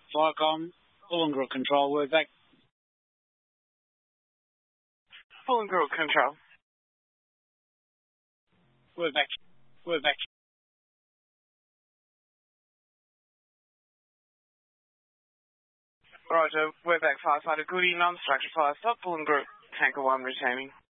Firecom, Wollongong Control, word back. Wollongong Control. Word back. Word back. Roger, word back firefighter Goody, non-structure fire stop, Wollongong Tanker 1 retaining.